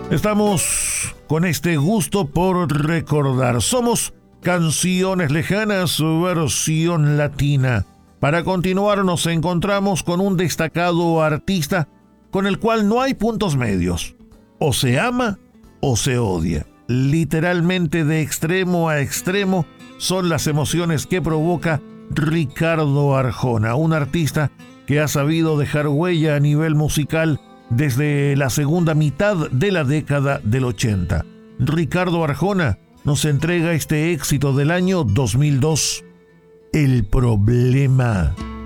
Estamos con este gusto por recordar. Somos Canciones Lejanas, versión latina. Para continuar nos encontramos con un destacado artista con el cual no hay puntos medios. O se ama o se odia. Literalmente de extremo a extremo son las emociones que provoca Ricardo Arjona, un artista que ha sabido dejar huella a nivel musical desde la segunda mitad de la década del 80. Ricardo Arjona nos entrega este éxito del año 2002, El Problema.